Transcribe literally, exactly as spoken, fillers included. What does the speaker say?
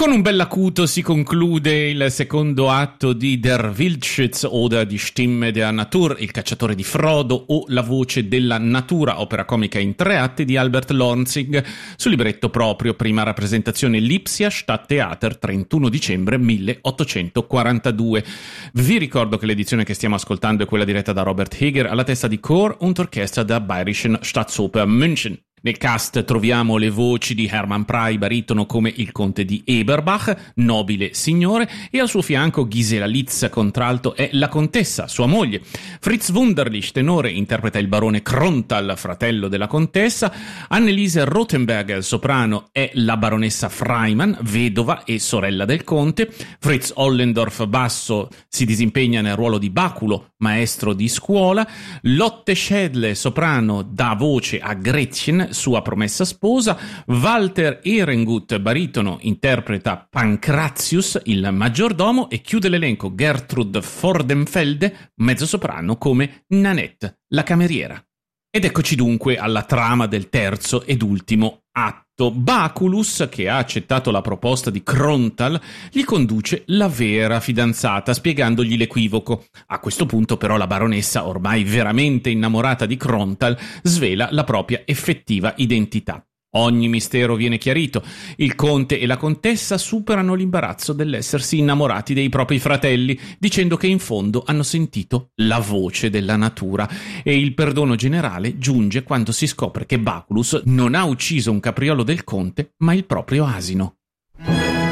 Con un bell'acuto si conclude il secondo atto di Der Wildschütz oder die Stimme der Natur, il cacciatore di Frodo o la voce della natura, opera comica in tre atti di Albert Lornzing, su libretto proprio, prima rappresentazione Lipsia Stadttheater, trentuno dicembre milleottocentoquarantadue. Vi ricordo che l'edizione che stiamo ascoltando è quella diretta da Robert Heger alla testa di Chor und Orchester der Bayerischen Staatsoper München. Nel cast troviamo le voci di Hermann Prey, baritono come il conte di Eberbach, nobile signore, e al suo fianco Gisela Litz, contralto, è la contessa, sua moglie. Fritz Wunderlich, tenore, interpreta il barone Kronthal, fratello della contessa. Anneliese Rothenberger, soprano, è la baronessa Freimann, vedova e sorella del conte. Fritz Ollendorf, basso, si disimpegna nel ruolo di Baculo, maestro di scuola. Lotte Schädle, soprano, dà voce a Gretchen, sua promessa sposa. Walter Ehrengut, baritono, interpreta Pancratius, il maggiordomo, e chiude l'elenco Gertrud Fordenfelde, mezzosoprano, come Nanette, la cameriera. Ed eccoci dunque alla trama del terzo ed ultimo atto. Baculus, che ha accettato la proposta di Kronthal, gli conduce la vera fidanzata, spiegandogli l'equivoco. A questo punto però la baronessa, ormai veramente innamorata di Kronthal, svela la propria effettiva identità. Ogni mistero viene chiarito. Il conte e la contessa superano l'imbarazzo dell'essersi innamorati dei propri fratelli, dicendo che in fondo hanno sentito la voce della natura, e il perdono generale giunge quando si scopre che Baculus non ha ucciso un capriolo del conte, ma il proprio asino.